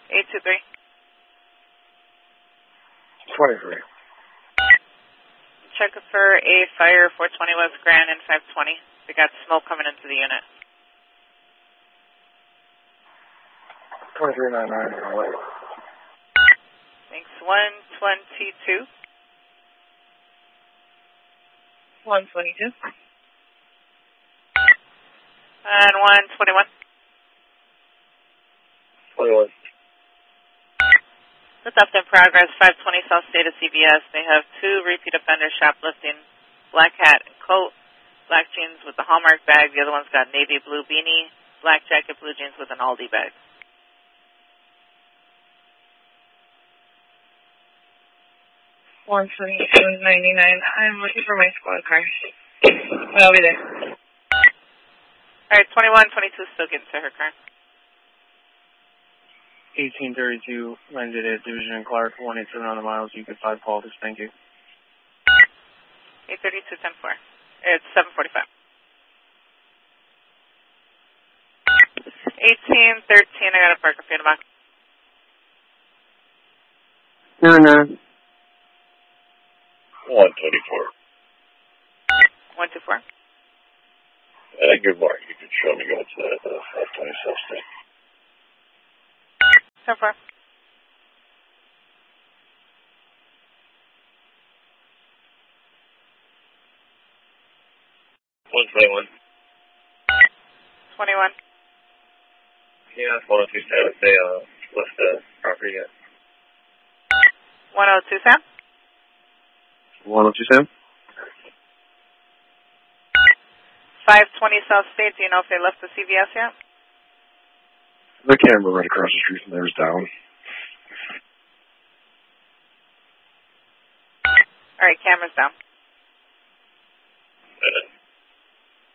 823. 23. Check for a fire 420 West Grand and 520. We got smoke coming into the unit. 2399. Thanks. 122. 122. And 121. 21. The theft in progress, 520 South State of CVS. They have 2 repeat offenders shoplifting, black hat and coat, black jeans with the Hallmark bag. The other one's got navy blue beanie, black jacket, blue jeans with an Aldi bag. $122.99. I'm looking for my squad car. I'll be there. All right, 21, 22 still getting to her car. 1832, landed at Division and Clark, 187 on the miles. You can 5 call this. Thank you. 832, 10-4. It's 745. 1813, I got a Parker Field box. No. 124. 124. Good morning. You can show me going to that 520 South State. 10-4. 121. 21. Yeah, 127. They left the property yet. 102, Sam. 102, Sam? 520 South State, do you know if they left the CVS yet? The camera right across the street from there is down. All right, camera's down.